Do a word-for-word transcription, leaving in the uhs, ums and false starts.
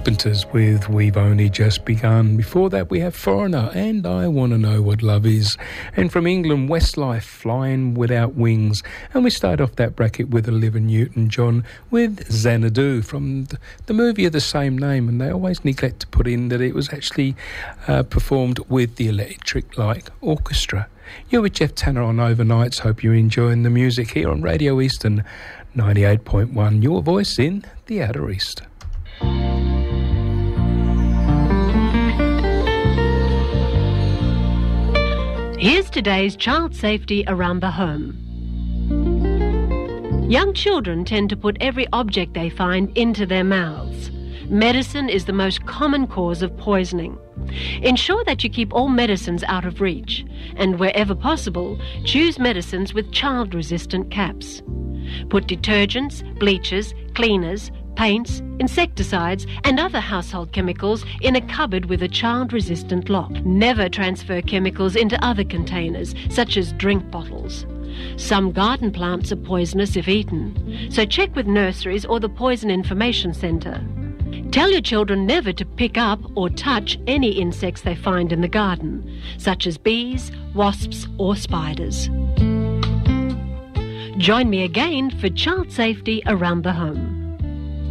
Carpenters with We've Only Just Begun. Before that we have Foreigner and I Want to Know What Love Is. And from England, Westlife, Flying Without Wings. And we start off that bracket with Olivia Newton-John with Xanadu from the, the movie of the same name. And they always neglect to put in that it was actually uh, performed with the Electric Light Orchestra. You're with Jeff Tanner on Overnights. Hope you're enjoying the music here on Radio Eastern ninety-eight point one. Your voice in the Outer East. Here's today's child safety around the home. Young children tend to put every object they find into their mouths. Medicine is the most common cause of poisoning. Ensure that you keep all medicines out of reach, and wherever possible, choose medicines with child-resistant caps. Put detergents, bleachers, cleaners, paints, insecticides and other household chemicals in a cupboard with a child-resistant lock. Never transfer chemicals into other containers, such as drink bottles. Some garden plants are poisonous if eaten, so check with nurseries or the Poison Information Centre. Tell your children never to pick up or touch any insects they find in the garden, such as bees, wasps or spiders. Join me again for child safety around the home.